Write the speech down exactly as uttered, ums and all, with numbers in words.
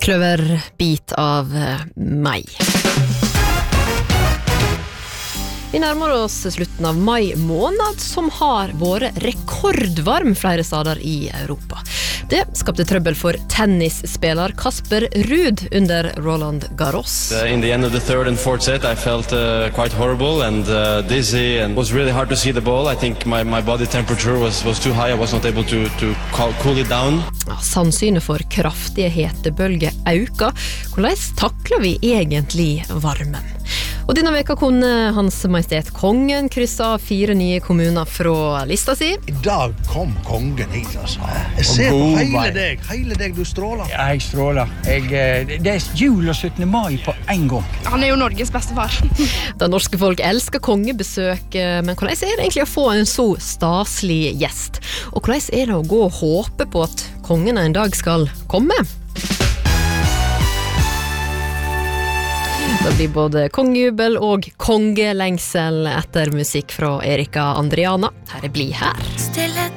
Kløverbit av mai. Vi nærmer oss slutten av mai måned, som har vært rekordvarm flere steder i Europa. Det skapte trøbbel for tennisspiller Casper Ruud under Roland Garros. Uh, in the end of the third and fourth set, I felt uh, quite horrible and uh, dizzy, and it was really hard to see the ball. I think my, my body temperature was, was too high. I was not able to, to cool it down. Ja, Sannsynlig for kraftige hetebølger auka. Hvordan takler vi egentlig varmen? Og denne veka kunne Hans Majestet Kongen krysse av fire nye kommuner fra lista si. I dag kom kongen hit, altså. Jeg ser på hele deg, hele deg, du stråler. Ja, jeg stråler. Jeg, det er jul og syttende mai på en gang. Han er jo Norges beste far. Det norske folk elsker kongebesøk, men hvordan er det egentlig å få en så staselig gjest? Og hvordan er det å gå og håpe på at kongen en dag skal komme? Det blir både kongejubel og kongelengsel etter musikk fra Erika Andriana. Her er Bli her. Stillhet